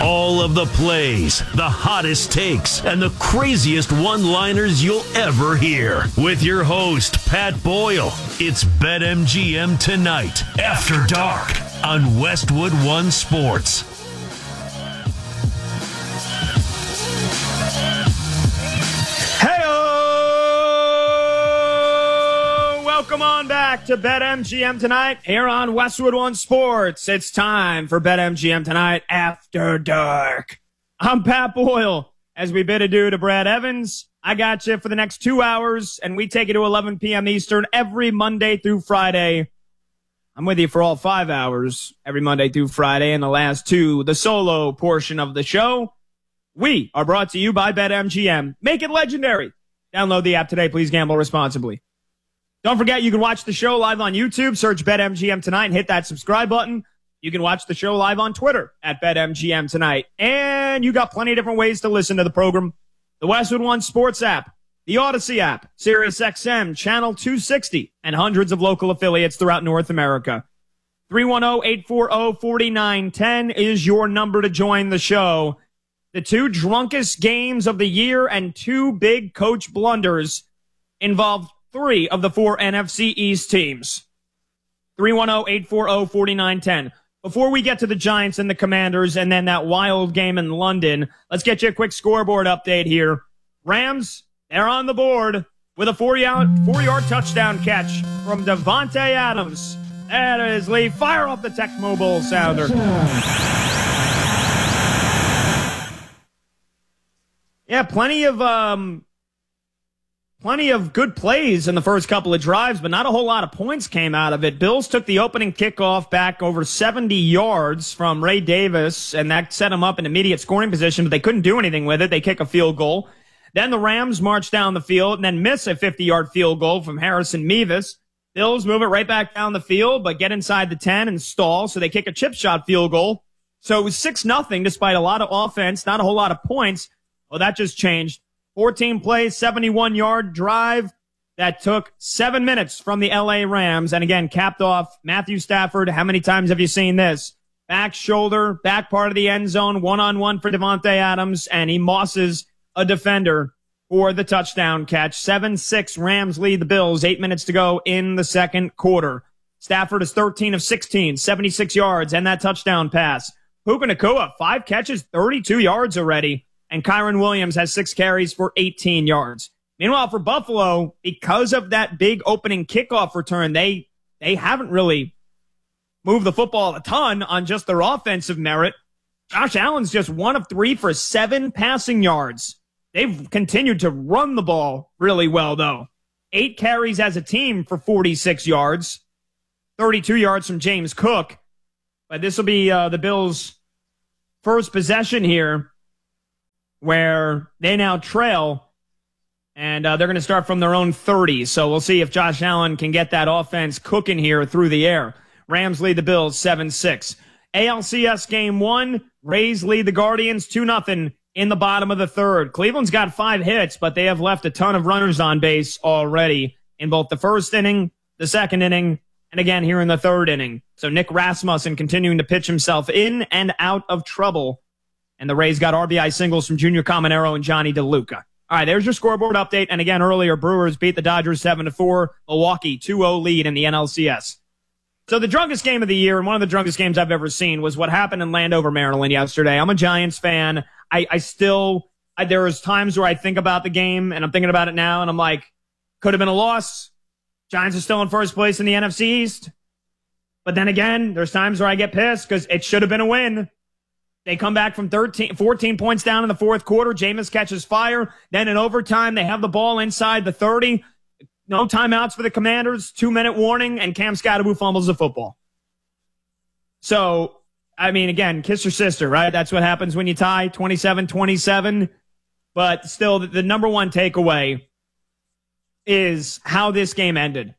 All of the plays, the hottest takes, and the craziest one-liners you'll ever hear. With your host, Pat Boyle. It's BetMGM Tonight, After Dark, on Westwood One Sports. Welcome on back to BetMGM Tonight here on Westwood One Sports. It's time for BetMGM Tonight After Dark. I'm Pat Boyle. As we bid adieu to Brad Evans, I got you for the next 2 hours, and we take you to 11 p.m. Eastern every Monday through Friday. I'm with you for all 5 hours every Monday through Friday, and the last two, the solo portion of the show. We are brought to you by BetMGM. Make it legendary. Download the app today. Please gamble responsibly. Don't forget, you can watch the show live on YouTube. Search BetMGM Tonight and hit that subscribe button. You can watch the show live on Twitter at BetMGM Tonight. And you got plenty of different ways to listen to the program. The Westwood One Sports app, the Odyssey app, SiriusXM, Channel 260, and hundreds of local affiliates throughout North America. 310-840-4910 is your number to join the show. The two drunkest games of the year and two big coach blunders involved three of the four NFC East teams. 310-840-4910. Before we get to the Giants and the Commanders and then that wild game in London, let's get you a quick scoreboard update here. Rams, they're on the board with a four-yard touchdown catch from Davante Adams. That is Lee. Fire up the Tech Mobile sounder. Yeah, plenty of good plays in the first couple of drives, but not a whole lot of points came out of it. Bills took the opening kickoff back over 70 yards from Ray Davis, and that set them up in immediate scoring position, but they couldn't do anything with it. They kick a field goal. Then the Rams march down the field and then miss a 50-yard field goal from Harrison Mevis. Bills move it right back down the field, but get inside the 10 and stall, so they kick a chip shot field goal. So it was 6-0 despite a lot of offense, not a whole lot of points. Well, that just changed. 14 plays, 71-yard drive that took 7 minutes from the L.A. Rams. And again, capped off Matthew Stafford. How many times have you seen this? Back shoulder, back part of the end zone, one-on-one for Davante Adams, and he mosses a defender for the touchdown catch. 7-6, Rams lead the Bills. 8 minutes to go in the second quarter. Stafford is 13 of 16, 76 yards, and that touchdown pass. Puka Nacua, 5 catches, 32 yards already. And Kyron Williams has 6 carries for 18 yards. Meanwhile, for Buffalo, because of that big opening kickoff return, they haven't really moved the football a ton on just their offensive merit. Josh Allen's just 1 of 3 for 7 passing yards. They've continued to run the ball really well, though. 8 carries as a team for 46 yards, 32 yards from James Cook. But this will be the Bills' first possession here, where they now trail, and they're going to start from their own 30. So we'll see if Josh Allen can get that offense cooking here through the air. Rams lead the Bills 7-6. ALCS Game 1, Rays lead the Guardians 2-0 in the bottom of the third. Cleveland's got 5 hits, but they have left a ton of runners on base already in both the first inning, the second inning, and again here in the third inning. So Nick Rasmussen continuing to pitch himself in and out of trouble. And the Rays got RBI singles from Junior Caminero and Johnny DeLuca. All right, there's your scoreboard update. And again, earlier, Brewers beat the Dodgers 7-4. Milwaukee 2-0 lead in the NLCS. So the drunkest game of the year, and one of the drunkest games I've ever seen, was what happened in Landover, Maryland yesterday. I'm a Giants fan. There was times where I think about the game, and I'm thinking about it now, and I'm like, could have been a loss. Giants are still in first place in the NFC East. But then again, there's times where I get pissed because it should have been a win. They come back from 14 points down in the fourth quarter. Jameis catches fire. Then in overtime, they have the ball inside the 30. No timeouts for the Commanders. 2-minute warning, and Cam Scatterbo fumbles the football. So, I mean, again, kiss your sister, right? That's what happens when you tie 27-27. But still, the number one takeaway is how this game ended.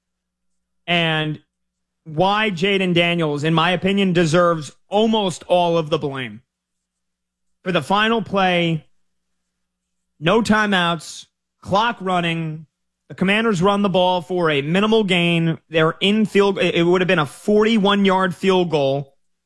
And why Jaden Daniels, in my opinion, deserves almost all of the blame. For the final play, no timeouts, clock running, the Commanders run the ball for a minimal gain. They're in field. It would have been a 41-yard field goal.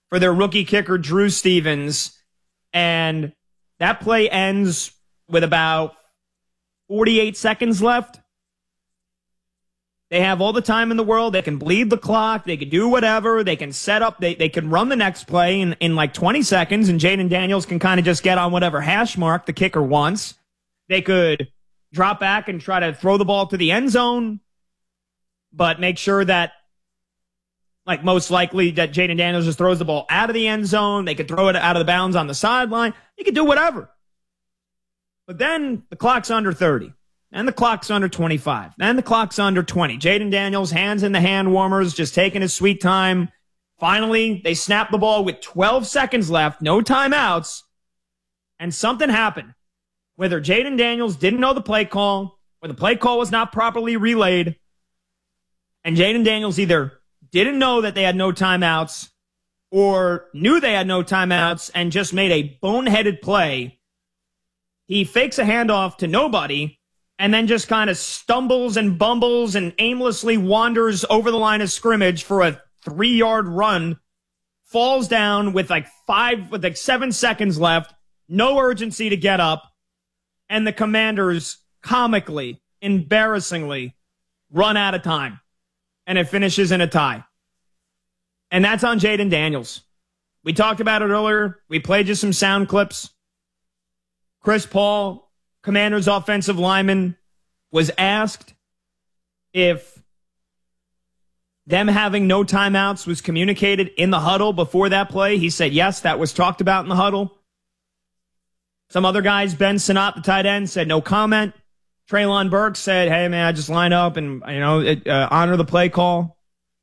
for their rookie kicker, Drew Stevens. And that play ends with about 48 seconds left. They have all the time in the world. They can bleed the clock. They can do whatever. They can set up. They can run the next play in like 20 seconds, and Jayden Daniels can kind of just get on whatever hash mark the kicker wants. They could drop back and try to throw the ball to the end zone, but make sure that, like most likely, that Jayden Daniels just throws the ball out of the end zone. They could throw it out of the bounds on the sideline. You could do whatever. But then the clock's under 30. And the clock's under 25. Then the clock's under 20. Jayden Daniels, hands in the hand warmers, just taking his sweet time. Finally, they snap the ball with 12 seconds left, no timeouts, and something happened. Whether Jayden Daniels didn't know the play call, or the play call was not properly relayed, and Jayden Daniels either didn't know that they had no timeouts, or knew they had no timeouts and just made a boneheaded play. He fakes a handoff to nobody, and then just kind of stumbles and bumbles and aimlessly wanders over the line of scrimmage for a 3-yard run, falls down with like 7 seconds left, no urgency to get up, and the Commanders comically, embarrassingly run out of time, and it finishes in a tie. And that's on Jayden Daniels. We talked about it earlier. We played you some sound clips. Chris Paul, Commanders offensive lineman, was asked if them having no timeouts was communicated in the huddle before that play. He said, yes, that was talked about in the huddle. Some other guys, Ben Sinnott, the tight end, said no comment. Treylon Burks said, hey, man, I just line up and, honor the play call.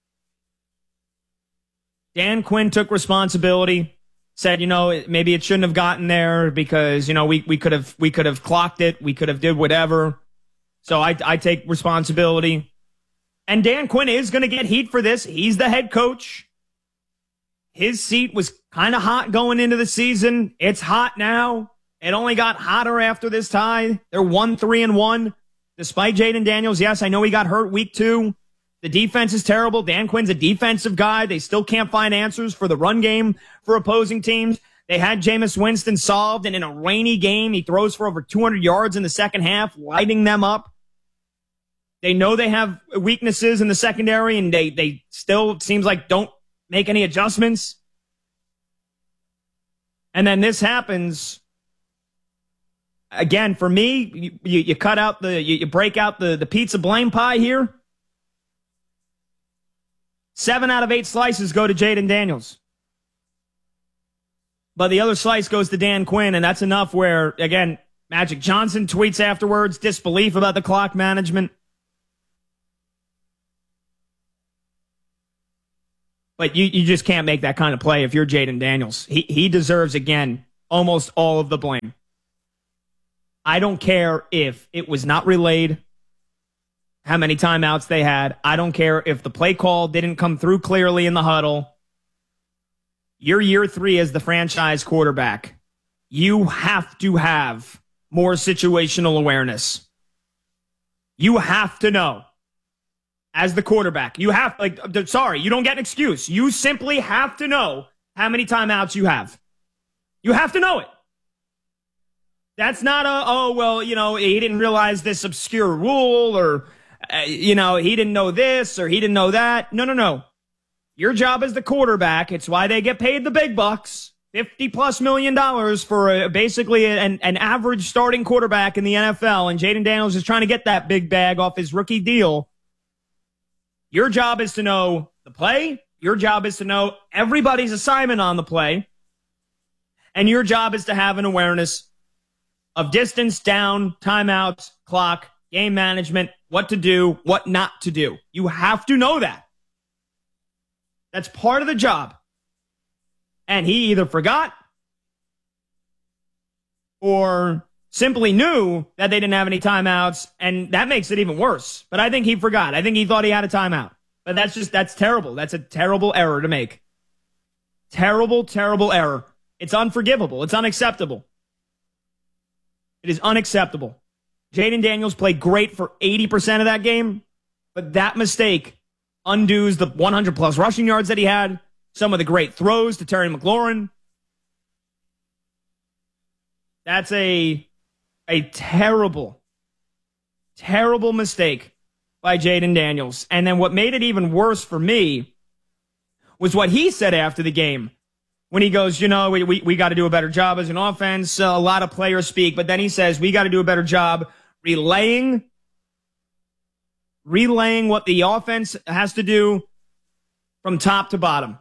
Dan Quinn took responsibility. Said, maybe it shouldn't have gotten there because, we could have clocked it. We could have did whatever. So I take responsibility. And Dan Quinn is going to get heat for this. He's the head coach. His seat was kind of hot going into the season. It's hot now. It only got hotter after this tie. They're 1-3-1. Despite Jayden Daniels, yes, I know he got hurt week 2. The defense is terrible. Dan Quinn's a defensive guy. They still can't find answers for the run game for opposing teams. They had Jameis Winston solved, and in a rainy game, he throws for over 200 yards in the second half, lighting them up. They know they have weaknesses in the secondary, and they still, it seems like, don't make any adjustments. And then this happens. Again, for me, you cut out you break out the pizza blame pie here. 7 out of 8 slices go to Jayden Daniels. But the other slice goes to Dan Quinn, and that's enough where, again, Magic Johnson tweets afterwards, disbelief about the clock management. But you just can't make that kind of play if you're Jayden Daniels. He deserves, again, almost all of the blame. I don't care if it was not relayed, how many timeouts they had. I don't care if the play call didn't come through clearly in the huddle. You're year 3 as the franchise quarterback. You have to have more situational awareness. You have to know. As the quarterback, you have, you don't get an excuse. You simply have to know how many timeouts you have. You have to know it. That's not he didn't realize this obscure rule, or, he didn't know this, or he didn't know that. No. Your job as the quarterback, it's why they get paid the big bucks, $50+ million for basically an average starting quarterback in the NFL, and Jayden Daniels is trying to get that big bag off his rookie deal. Your job is to know the play. Your job is to know everybody's assignment on the play. And your job is to have an awareness of distance, down, timeouts, clock, game management, what to do, what not to do. You have to know that. That's part of the job. And he either forgot or simply knew that they didn't have any timeouts, and that makes it even worse. But I think he forgot. I think he thought he had a timeout. But that's terrible. That's a terrible error to make. Terrible, terrible error. It's unforgivable. It's unacceptable. It is unacceptable. Jayden Daniels played great for 80% of that game, but that mistake undoes the 100+ rushing yards that he had, some of the great throws to Terry McLaurin. That's a terrible, terrible mistake by Jayden Daniels. And then what made it even worse for me was what he said after the game when he goes, we got to do a better job as an offense. A lot of players speak, but then he says we got to do a better job relaying what the offense has to do from top to bottom.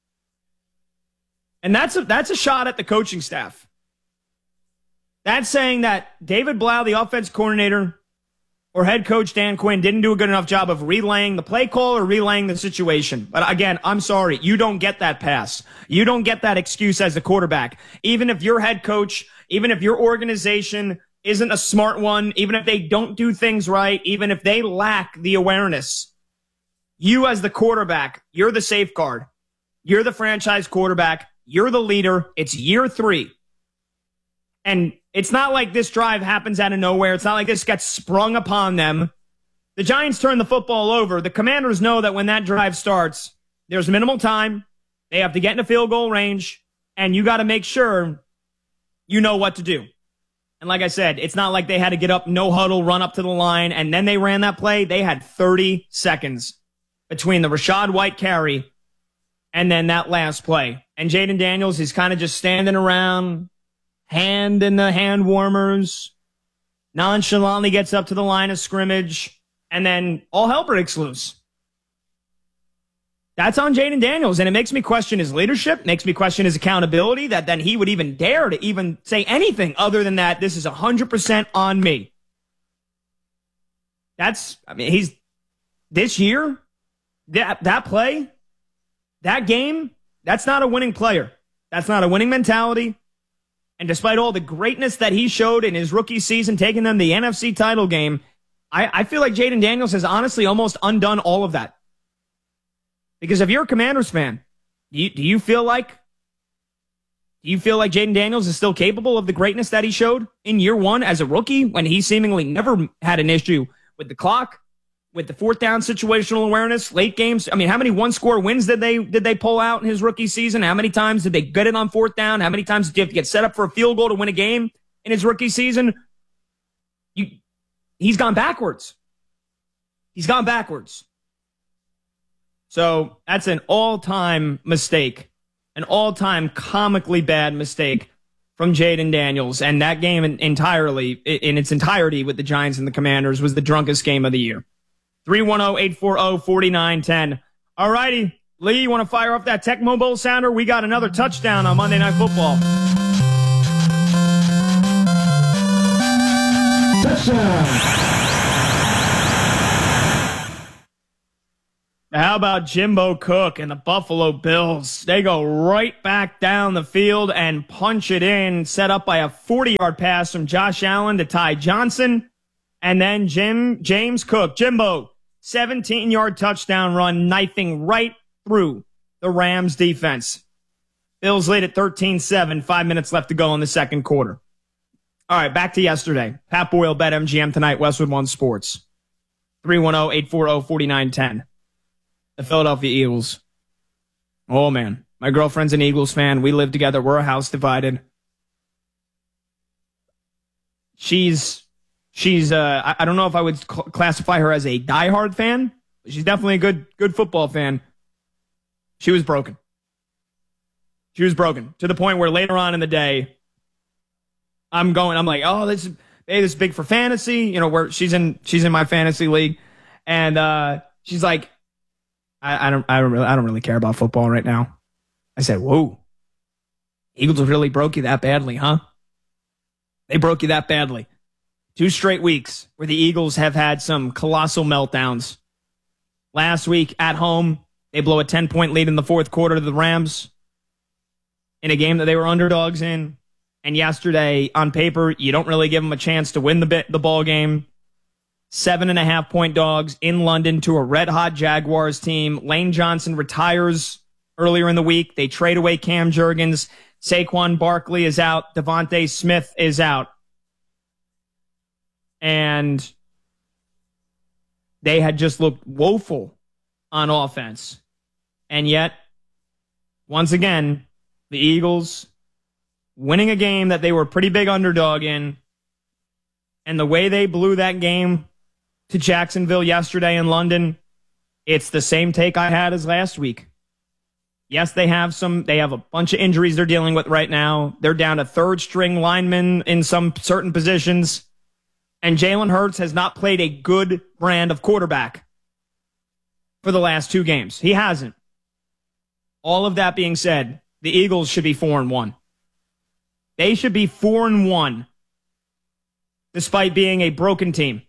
And that's a shot at the coaching staff. That's saying that David Blau, the offense coordinator, or head coach Dan Quinn didn't do a good enough job of relaying the play call or relaying the situation. But again, I'm sorry. You don't get that pass. You don't get that excuse as a quarterback. Even if your head coach, even if your organization isn't a smart one, even if they don't do things right, even if they lack the awareness, you as the quarterback, you're the safeguard. You're the franchise quarterback. You're the leader. It's year 3. And it's not like this drive happens out of nowhere. It's not like this gets sprung upon them. The Giants turn the football over. The Commanders know that when that drive starts, there's minimal time. They have to get into field goal range, and you got to make sure you know what to do. And like I said, it's not like they had to get up, no huddle, run up to the line, and then they ran that play. They had 30 seconds between the Rachaad White carry and then that last play. And Jayden Daniels is kind of just standing around, hand in the hand warmers, nonchalantly gets up to the line of scrimmage, and then all hell breaks loose. That's on Jayden Daniels, and it makes me question his leadership, makes me question his accountability, that then he would even dare to even say anything other than that. This is 100% on me. He's this year, that play, that game, that's not a winning player. That's not a winning mentality. And despite all the greatness that he showed in his rookie season, taking them the NFC title game, I feel like Jayden Daniels has honestly almost undone all of that. Because if you're a Commanders fan, do you feel like Jayden Daniels is still capable of the greatness that he showed in year 1 as a rookie, when he seemingly never had an issue with the clock, with the fourth down situational awareness, late games? I mean, how many one-score wins did they pull out in his rookie season? How many times did they get it on fourth down? How many times did you have to get set up for a field goal to win a game in his rookie season? He's gone backwards. He's gone backwards. So that's an all-time mistake, an all-time comically bad mistake from Jayden Daniels. And that game in its entirety with the Giants and the Commanders was the drunkest game of the year. 310-840-4910. All righty. Lee, you want to fire off that Tech Mobile sounder? We got another touchdown on Monday Night Football. Touchdown. How about Jimbo Cook and the Buffalo Bills? They go right back down the field and punch it in, set up by a 40-yard pass from Josh Allen to Ty Johnson. And then James Cook, Jimbo, 17-yard touchdown run, knifing right through the Rams defense. Bills lead at 13-7, 5 minutes left to go in the second quarter. All right, back to yesterday. Pat Boyle, BetMGM tonight, Westwood One Sports. 310-840-4910. The Philadelphia Eagles. Oh, man. My girlfriend's an Eagles fan. We live together. We're a house divided. She's I don't know if I would classify her as a diehard fan. She's definitely a good football fan. She was broken. She was broken to the point where later on in the day, I'm like, oh, this is big for fantasy. Where she's in my fantasy league, and she's like, I don't really care about football right now. I said, whoa, Eagles really broke you that badly, huh? They broke you that badly. 2 straight weeks where the Eagles have had some colossal meltdowns. Last week at home, they blow a 10-point lead in the fourth quarter to the Rams in a game that they were underdogs in. And yesterday, on paper, you don't really give them a chance to win the ball game. 7.5-point dogs in London to a red-hot Jaguars team. Lane Johnson retires earlier in the week. They trade away Cam Jurgens. Saquon Barkley is out. Devontae Smith is out. And they had just looked woeful on offense. And yet, once again, the Eagles winning a game that they were a pretty big underdog in, and the way they blew that game to Jacksonville yesterday in London, it's the same take I had as last week. Yes, they have a bunch of injuries they're dealing with right now. They're down to third-string linemen in some certain positions, and Jalen Hurts has not played a good brand of quarterback for the last 2 games. He hasn't. All of that being said, the Eagles should be 4-1. They should be 4-1, despite being a broken team.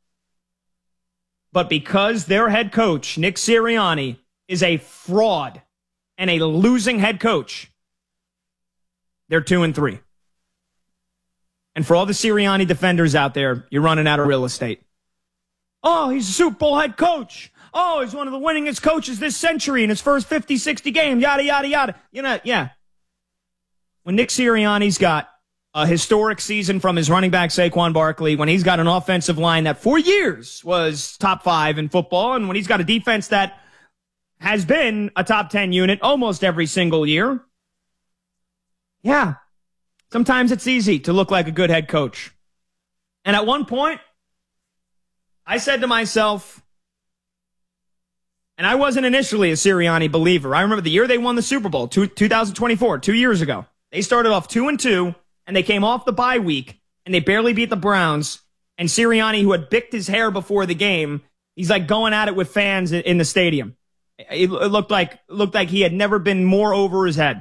But because their head coach, Nick Sirianni, is a fraud and a losing head coach, they're 2-3. And for all the Sirianni defenders out there, you're running out of real estate. Oh, he's a Super Bowl head coach. Oh, he's one of the winningest coaches this century in his first 50, 60 games, yada, yada, yada. You know, yeah. When Nick Sirianni's got a historic season from his running back Saquon Barkley, when he's got an offensive line that for years was top 5 in football, and when he's got a defense that has been a top 10 unit almost every single year, yeah, sometimes it's easy to look like a good head coach. And at one point, I said to myself, and I wasn't initially a Sirianni believer. I remember the year they won the Super Bowl, 2024, 2 years ago. They started off 2-2, and they came off the bye week, and they barely beat the Browns. And Sirianni, who had bicked his hair before the game, he's like going at it with fans in the stadium. It looked like he had never been more over his head.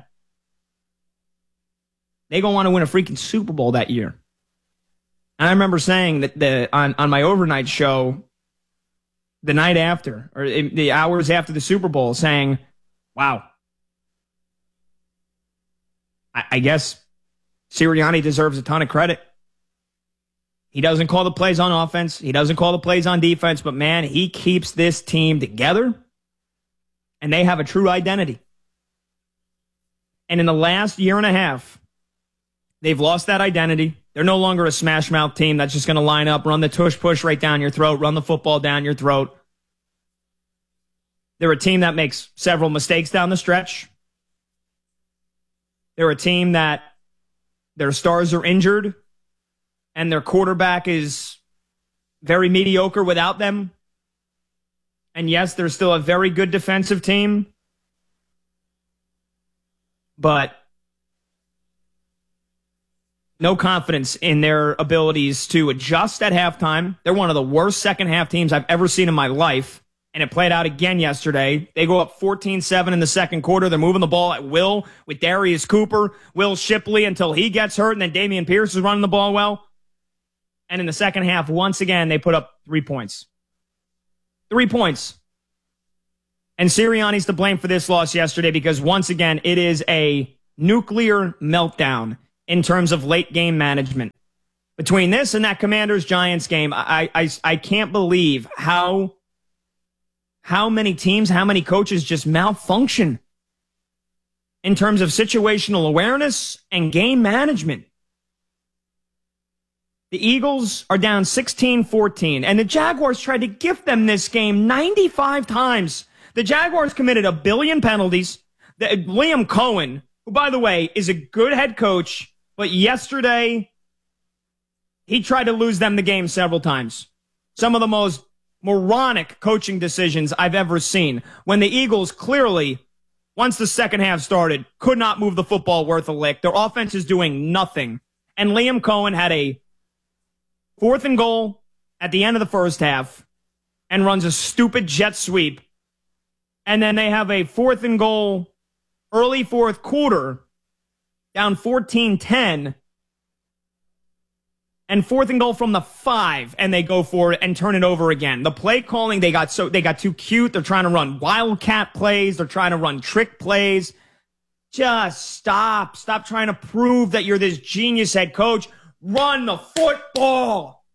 They gonna want to win a freaking Super Bowl that year. And I remember saying that on my overnight show, the night after, or the hours after the Super Bowl, saying, wow, I guess Sirianni deserves a ton of credit. He doesn't call the plays on offense. He doesn't call the plays on defense. But, man, he keeps this team together, and they have a true identity. And in the last year and a half, they've lost that identity. They're no longer a smash-mouth team that's just going to line up, run the tush-push right down your throat, run the football down your throat. They're a team that makes several mistakes down the stretch. They're a team that their stars are injured, and their quarterback is very mediocre without them. And yes, they're still a very good defensive team, but no confidence in their abilities to adjust at halftime. They're one of the worst second-half teams I've ever seen in my life, and it played out again yesterday. They go up 14-7 in the second quarter. They're moving the ball at will with Darius Cooper, Will Shipley until he gets hurt, and then Dameon Pierce is running the ball well. And in the second half, once again, they put up 3 points. 3 points. And Sirianni's to blame for this loss yesterday because, once again, it is a nuclear meltdown in terms of late game management. Between this and that Commanders-Giants game, I can't believe how many teams, how many coaches just malfunction in terms of situational awareness and game management. The Eagles are down 16-14, and the Jaguars tried to gift them this game 95 times. The Jaguars committed 1 billion penalties. Liam Cohen, who, by the way, is a good head coach, but yesterday he tried to lose them the game several times. Some of the most moronic coaching decisions I've ever seen. When the Eagles clearly, once the second half started, could not move the football worth a lick. Their offense is doing nothing. And Liam Cohen had a 4th and goal at the end of the first half and runs a stupid jet sweep. And then they have a 4th and goal early fourth quarter, down 14-10, and 4th and goal from the 5, and they go for it and turn it over again. The play calling, they got too cute. They're trying to run wildcat plays. They're trying to run trick plays. Just stop. Stop trying to prove that you're this genius head coach. Run the football.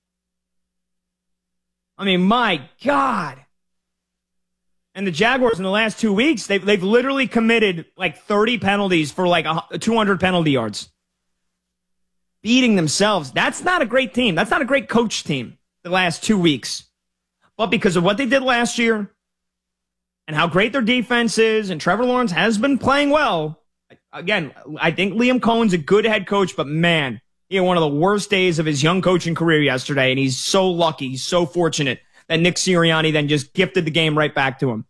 I mean, my God. And the Jaguars in the last 2 weeks, they've literally committed like 30 penalties for like 200 penalty yards. Beating themselves. That's not a great team. That's not a great coach team the last 2 weeks. But because of what they did last year and how great their defense is, and Trevor Lawrence has been playing well. Again, I think Liam Cohen's a good head coach, but man, he had one of the worst days of his young coaching career yesterday, and he's so lucky, he's so fortunate that Nick Sirianni then just gifted the game right back to him.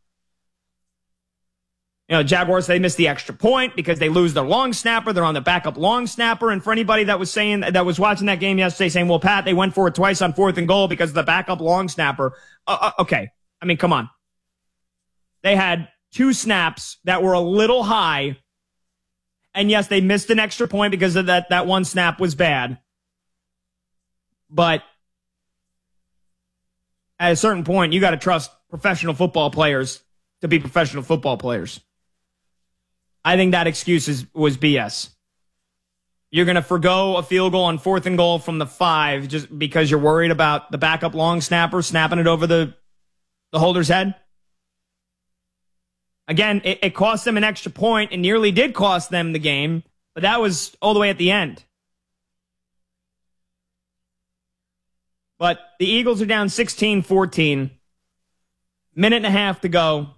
You know, Jaguars, they missed the extra point because they lose their long snapper. They're on the backup long snapper. And for anybody that was watching that game yesterday saying, well, Pat, they went for it twice on 4th and goal because of the backup long snapper. Okay. I mean, come on. They had 2 snaps that were a little high. And yes, they missed an extra point because of that one snap was bad. But at a certain point, you got to trust professional football players to be professional football players. I think that excuse was BS. You're going to forgo a field goal on 4th and goal from the 5 just because you're worried about the backup long snapper snapping it over the holder's head? Again, it cost them an extra point and nearly did cost them the game, but that was all the way at the end. But the Eagles are down 16-14. Minute and a half to go.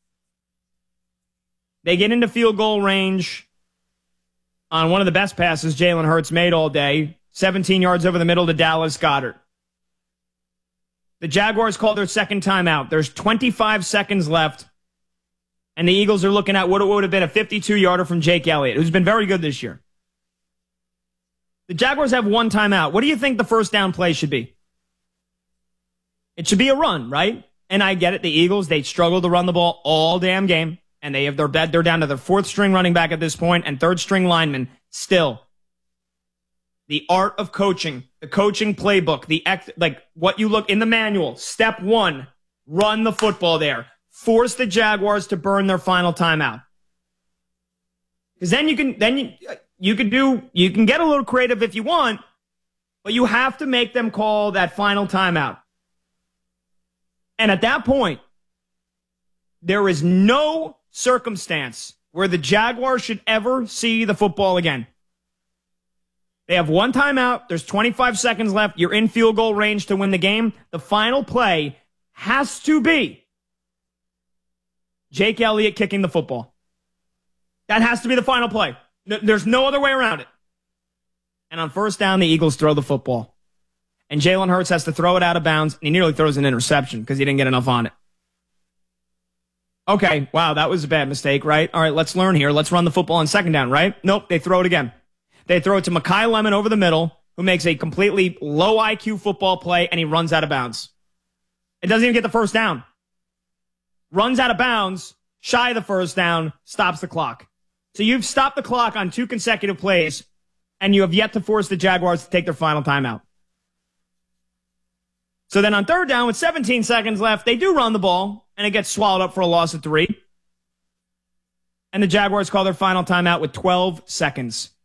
They get into field goal range on one of the best passes Jalen Hurts made all day. 17 yards over the middle to Dallas Goedert. The Jaguars called their second timeout. There's 25 seconds left. And the Eagles are looking at what it would have been a 52-yarder from Jake Elliott, who's been very good this year. The Jaguars have one timeout. What do you think the first down play should be? It should be a run, right? And I get it. The Eagles, they struggle to run the ball all damn game. And they're down to their 4th string running back at this point and 3rd string lineman. Still, the art of coaching, the coaching playbook, what you look in the manual. Step 1, run the football there. Force the Jaguars to burn their final timeout. Because then you can get a little creative if you want, but you have to make them call that final timeout. And at that point, there is no circumstance where the Jaguars should ever see the football again. They have one timeout. There's 25 seconds left. You're in field goal range to win the game. The final play has to be Jake Elliott kicking the football. That has to be the final play. There's no other way around it. And on first down, the Eagles throw the football. And Jalen Hurts has to throw it out of bounds, and he nearly throws an interception because he didn't get enough on it. Okay, wow, that was a bad mistake, right? All right, let's learn here. Let's run the football on second down, right? Nope, they throw it again. They throw it to Mekhi Lemon over the middle, who makes a completely low IQ football play, and he runs out of bounds. It doesn't even get the first down. Runs out of bounds, shy of the first down, stops the clock. So you've stopped the clock on 2 consecutive plays, and you have yet to force the Jaguars to take their final timeout. So then on third down, with 17 seconds left, they do run the ball, and it gets swallowed up for a loss of 3. And the Jaguars call their final timeout with 12 seconds.